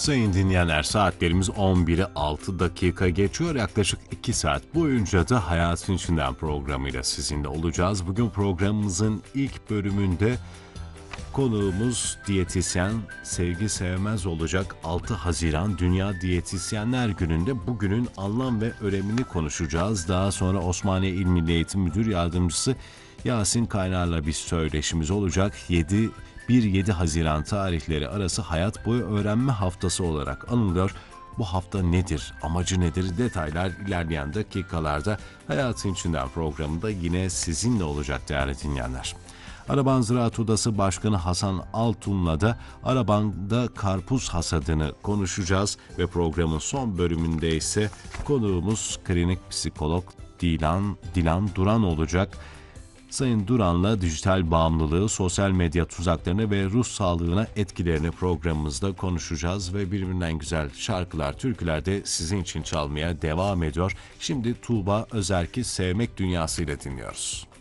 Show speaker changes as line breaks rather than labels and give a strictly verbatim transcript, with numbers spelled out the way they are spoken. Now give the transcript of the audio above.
Sayın dinleyenler, saatlerimiz on biri altı dakika geçiyor. Yaklaşık iki saat boyunca da Hayatın İçinden programıyla sizinle olacağız. Bugün programımızın ilk bölümünde konuğumuz diyetisyen Sevgi Sevmez olacak. altı Haziran Dünya Diyetisyenler Günü'nde bugünün anlam ve önemini konuşacağız. Daha sonra Osmaniye İl Milli Eğitim Müdür Yardımcısı Yasin Kaynar'la bir söyleşimiz olacak. yedi bir yedi Haziran tarihleri arası hayat boyu öğrenme haftası olarak anılıyor. Bu hafta nedir, amacı nedir, detaylar ilerleyen dakikalarda Hayatın İçinden programında yine sizinle olacak değerli dinleyenler. Araban Ziraat Odası Başkanı Hasan Altun'la da arabanda karpuz hasadını konuşacağız ve programın son bölümünde ise konuğumuz klinik psikolog Dilan, Dilan Duran olacak. Sayın Duran'la dijital bağımlılığı, sosyal medya tuzaklarını ve ruh sağlığına etkilerini programımızda konuşacağız ve birbirinden güzel şarkılar, türküler de sizin için çalmaya devam ediyor. Şimdi Tuğba Özerk'i Sevmek Dünyası ile dinliyoruz.